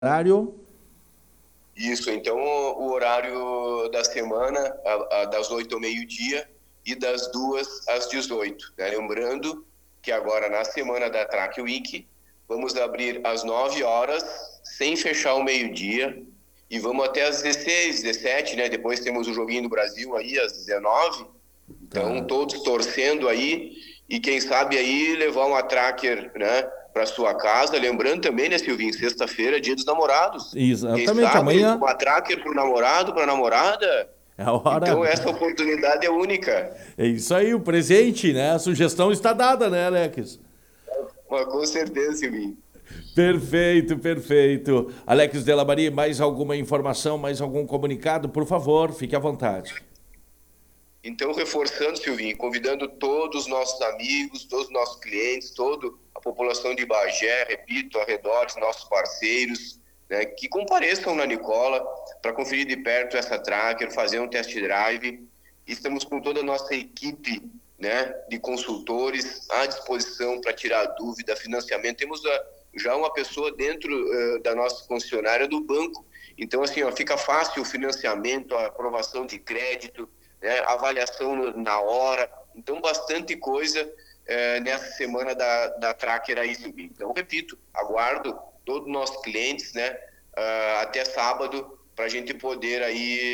horário? Isso, então o horário da semana, das 8 ao meio-dia e das 2 às 18. Né? Lembrando que agora na semana da Track Week, vamos abrir às 9 horas, sem fechar o meio-dia, e vamos até às 16, 17, né? Depois temos o Joguinho do Brasil aí às 19. Então, todos torcendo aí, e quem sabe aí levar uma Tracker, né, para sua casa. Lembrando também, né, Silvinho, sexta-feira é dia dos namorados. Exatamente, quem sabe, amanhã uma Tracker pro namorado, pra namorada. é a hora. Então, essa oportunidade é única. É isso aí, o presente, né? A sugestão está dada, né, Alex? Mas, com certeza, Silvinho. Perfeito, perfeito. Alex Delabari, mais alguma informação, mais algum comunicado? Por favor, fique à vontade. Então, reforçando, Silvinho, convidando todos os nossos amigos, todos os nossos clientes, toda a população de Bagé, repito, arredores, nossos parceiros, né, que compareçam na Nicola para conferir de perto essa Tracker, fazer um test drive. Estamos com toda a nossa equipe, né, de consultores à disposição para tirar dúvida, financiamento. Temos já uma pessoa dentro da nossa concessionária do banco. Então, assim, fica fácil o financiamento, a aprovação de crédito, né, avaliação na hora. Então, bastante coisa nessa semana da Tracker aí, Silvinho. Então, repito, aguardo todos os nossos clientes, né, até sábado, para a gente poder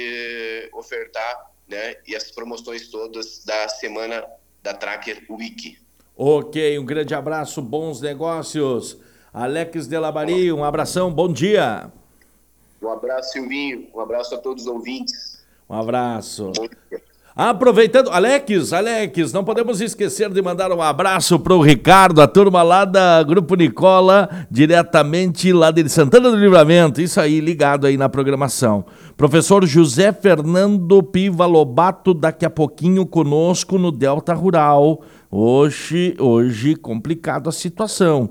aí ofertar, né, e essas promoções todas da semana da Tracker Week. Ok, um grande abraço, bons negócios. Alex Delabari, um abração, bom dia. Um abraço, Silvinho. Um abraço a todos os ouvintes. Um abraço. Aproveitando, Alex, não podemos esquecer de mandar um abraço para o Ricardo, a turma lá da Grupo Nicola, diretamente lá de Santana do Livramento, isso aí, ligado aí na programação. Professor José Fernando Piva Lobato, daqui a pouquinho conosco no Delta Rural. Hoje complicado a situação.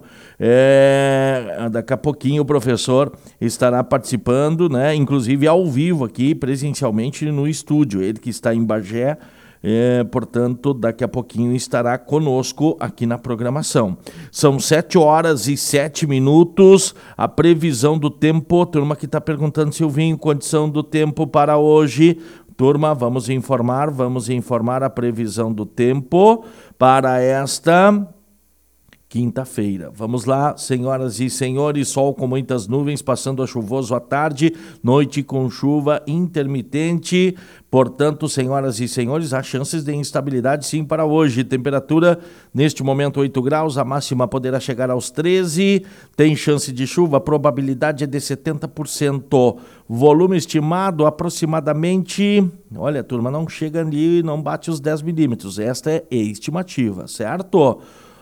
Daqui a pouquinho o professor estará participando, né, inclusive ao vivo aqui, presencialmente no estúdio. Ele que está em Bagé, portanto, daqui a pouquinho estará conosco aqui na programação. São 7h07. A previsão do tempo, turma que está perguntando, Silvinho, condição do tempo para hoje. Turma, vamos informar a previsão do tempo para esta quinta-feira. Vamos lá, senhoras e senhores, sol com muitas nuvens, passando a chuvoso à tarde, noite com chuva intermitente. Portanto, senhoras e senhores, há chances de instabilidade sim para hoje. Temperatura neste momento 8 graus, a máxima poderá chegar aos 13. Tem chance de chuva, a probabilidade é de 70%. Volume estimado aproximadamente, olha, turma, não chega ali, não bate os 10 milímetros. Esta é estimativa, certo?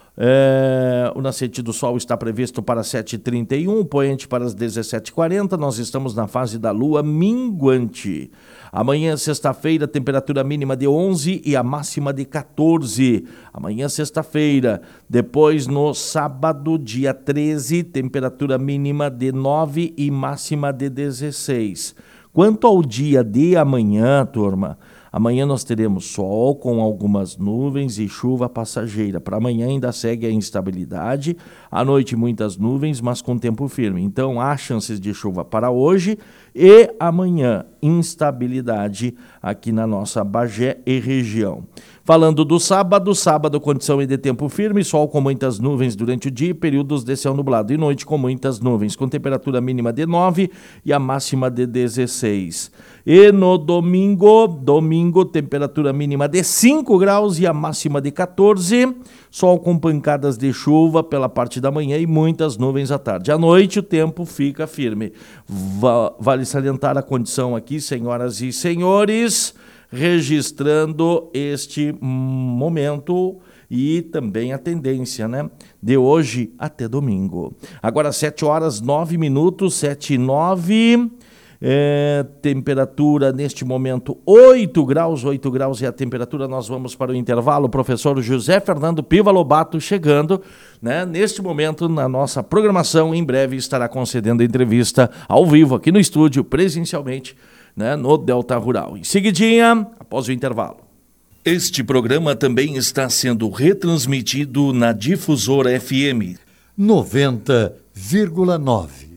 O nascente do sol está previsto para 7h31, o poente para as 17h40. Nós estamos na fase da lua minguante. Amanhã, sexta-feira, temperatura mínima de 11 e a máxima de 14. Amanhã, sexta-feira. Depois, no sábado, dia 13, temperatura mínima de 9 e máxima de 16. Quanto ao dia de amanhã, turma, amanhã nós teremos sol com algumas nuvens e chuva passageira. Para amanhã ainda segue a instabilidade. À noite muitas nuvens, mas com tempo firme. Então há chances de chuva para hoje e amanhã. Instabilidade aqui na nossa Bagé e região. Falando do sábado, condição de tempo firme, sol com muitas nuvens durante o dia, períodos de céu nublado e noite com muitas nuvens, com temperatura mínima de 9 e a máxima de 16. E no domingo, temperatura mínima de 5 graus e a máxima de 14, sol com pancadas de chuva pela parte da manhã e muitas nuvens à tarde. À noite o tempo fica firme. Vale salientar a condição aqui, senhoras e senhores, registrando este momento e também a tendência, né, de hoje até domingo. Agora 7h09, 7h09. Temperatura neste momento 8 graus é a temperatura. Nós vamos para o intervalo. O professor José Fernando Piva Lobato chegando, né, neste momento na nossa programação. Em breve estará concedendo entrevista ao vivo aqui no estúdio, presencialmente, né, no Delta Rural. Em seguidinha, após o intervalo. Este programa também está sendo retransmitido na Difusora FM 90,9.